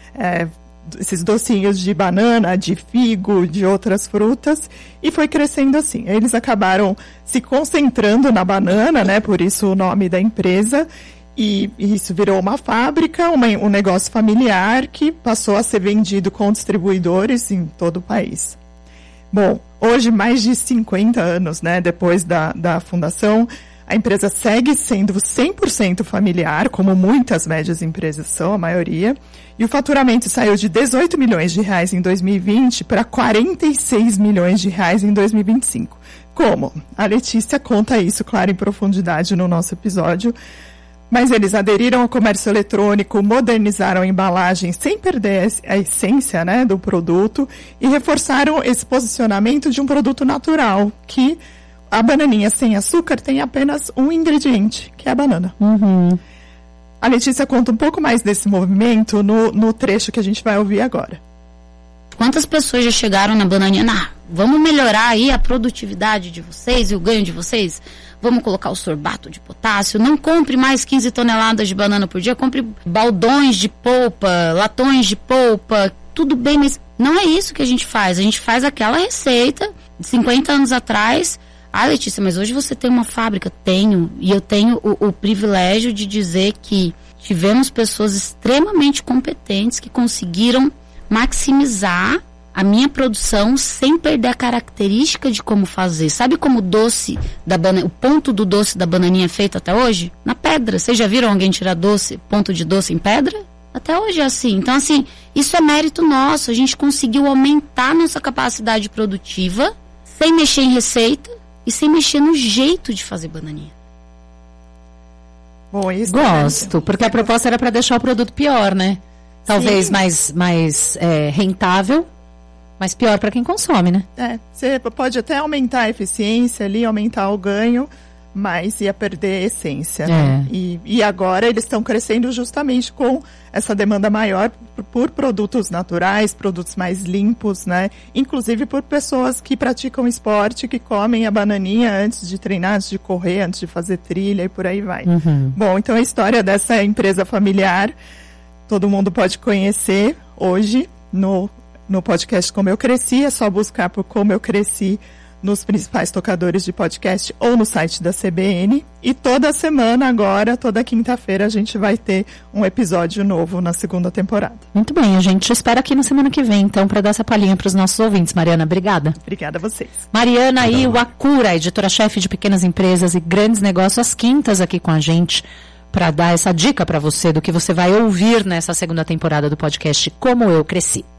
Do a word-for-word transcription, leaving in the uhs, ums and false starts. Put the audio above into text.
é, esses docinhos de banana, de figo, de outras frutas, e foi crescendo assim. Eles acabaram se concentrando na banana, né, por isso o nome da empresa, e, e isso virou uma fábrica, uma, um negócio familiar que passou a ser vendido com distribuidores em todo o país. Bom, hoje, mais de cinquenta anos, né, depois da, da fundação, a empresa segue sendo cem por cento familiar, como muitas médias empresas são, a maioria, e o faturamento saiu de dezoito milhões de reais em dois mil e vinte para quarenta e seis milhões de reais em dois mil e vinte e cinco. Como? A Letícia conta isso, claro, em profundidade no nosso episódio, mas eles aderiram ao comércio eletrônico, modernizaram a embalagem sem perder a essência, né, do produto e reforçaram esse posicionamento de um produto natural, que a bananinha sem açúcar tem apenas um ingrediente, que é a banana. Uhum. A Letícia conta um pouco mais desse movimento no, no trecho que a gente vai ouvir agora. Quantas pessoas já chegaram na bananinha? Ah, vamos melhorar aí a produtividade de vocês e o ganho de vocês? Vamos colocar o sorbato de potássio, não compre mais quinze toneladas de banana por dia, compre baldões de polpa, latões de polpa, tudo bem, mas não é isso que a gente faz. A gente faz aquela receita de cinquenta anos atrás. Ah, Letícia, mas hoje você tem uma fábrica? Tenho, e eu tenho o, o privilégio de dizer que tivemos pessoas extremamente competentes que conseguiram maximizar a minha produção sem perder a característica de como fazer. Sabe como o doce da banana, o ponto do doce da bananinha é feito até hoje? Na pedra. Vocês já viram alguém tirar doce, ponto de doce em pedra? Até hoje é assim. Então, assim, isso é mérito nosso. A gente conseguiu aumentar nossa capacidade produtiva sem mexer em receita e sem mexer no jeito de fazer bananinha. Bom, isso Gosto, porque a proposta era para deixar o produto pior, né? Talvez Sim. mais, mais é, rentável, mas pior para quem consome, né? É, você pode até aumentar a eficiência ali, aumentar o ganho, mas ia perder a essência. É. Né? E, e agora eles estão crescendo justamente com essa demanda maior por, por produtos naturais, produtos mais limpos, né? Inclusive por pessoas que praticam esporte, que comem a bananinha antes de treinar, antes de correr, antes de fazer trilha e por aí vai. Uhum. Bom, então a história dessa empresa familiar, todo mundo pode conhecer hoje no, no podcast Como Eu Cresci. É só buscar por Como Eu Cresci nos principais tocadores de podcast ou no site da C B N. E toda semana agora, toda quinta-feira, a gente vai ter um episódio novo na segunda temporada. Muito bem, a gente espera aqui na semana que vem, então, para dar essa palhinha para os nossos ouvintes. Mariana, obrigada. Obrigada a vocês. Mariana Iwakura, editora-chefe de pequenas empresas e grandes negócios, às quintas aqui com a gente, para dar essa dica para você do que você vai ouvir nessa segunda temporada do podcast Como Eu Cresci.